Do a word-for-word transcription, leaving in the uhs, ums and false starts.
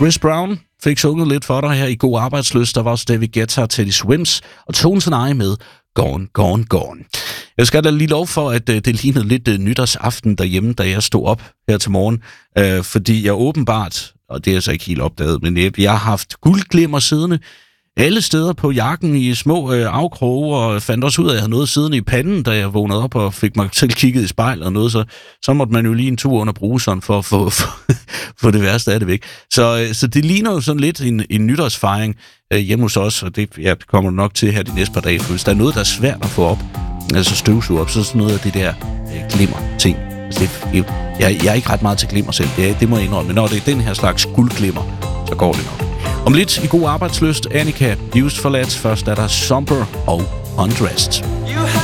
Chris Brown fik sunget lidt for dig her i God Arbejdsløst. Der var også David Guetta, Teddy Swims og Tones and I med Gone, Gone, Gone. Jeg skal da lige lov for, at uh, det lignede lidt uh, nytårsaften derhjemme, da jeg stod op her til morgen. Uh, fordi jeg åbenbart, og det er så ikke helt opdaget, men jeg, jeg har haft guldglimmer siddende alle steder på jakken i små øh, afkroge, og fandt også ud af, at jeg havde noget siddende i panden, da jeg vågnede op og fik mig selv kigget i spejlet og noget, så, så måtte man jo lige en tur under bruseren for at få, for, for det værste af det væk. Så, øh, så det ligner jo sådan lidt en, en nytårsfejring øh, hjemme hos os, og det ja, kommer du nok til her de næste par dage, for hvis der er noget, der er svært at få op, altså støvsuge op, så er sådan noget af det der øh, glimmer-ting. Altså, det, jeg, jeg er ikke ret meget til glimmer selv, det, det må jeg indrømme, men når det er den her slags guldglimmer, så går det nok. Om lidt i God Arbejdsløst, Annika, Used for Lads. Først er der Somber og Undressed.